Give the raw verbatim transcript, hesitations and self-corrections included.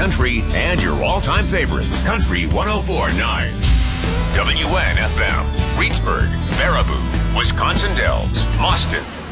country, and your all-time favorites. Country one oh four point nine. W N F M. Reedsburg, Baraboo, Wisconsin Dells, Boston,